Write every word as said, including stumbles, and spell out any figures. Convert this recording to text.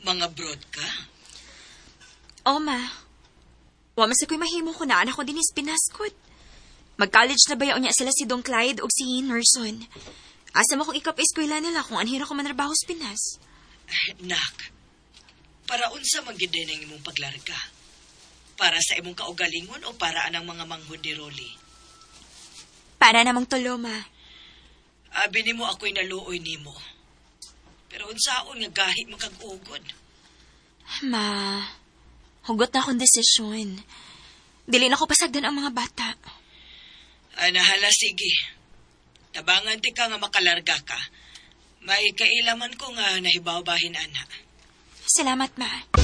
Mga broad ka? O, ma. Wa man sa ko'y mahimo ko na anak ko din is pinaskot. Mag-college na bayaw niya sila si Don Clyde o si Nerson. Asa mo kung ikap-eskwela nila kung anhira ko manarbaho sa Pinas? Nak, para unsa magiday ng imong paglarga? Para sa imong kaugalingon o para anang mga manghud ni Rolly? Para namang tulo, ma. Abi nimo ako'y naluoy nimo. Pero unsaon nga gahi mo kag ugod? Ma, hugot na akong desisyon. Dili na ko pasagdan ang mga bata. Ay, nahala, sige. Tabangan ti ka nga makalarga ka. May kailaman ko nga nahibaw-bahin, ana. Salamat, ma.